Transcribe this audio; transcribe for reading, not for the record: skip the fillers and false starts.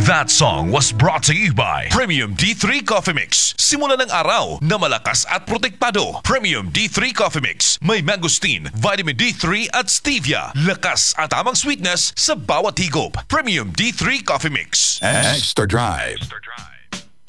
That song was brought to you by Premium D3 Coffee Mix. Simula ng araw na malakas at protektado. Premium D3 Coffee Mix. May mangosteen, vitamin D3 at stevia. Lakas at tamang sweetness sa bawat higop. Premium D3 Coffee Mix. Extra Drive.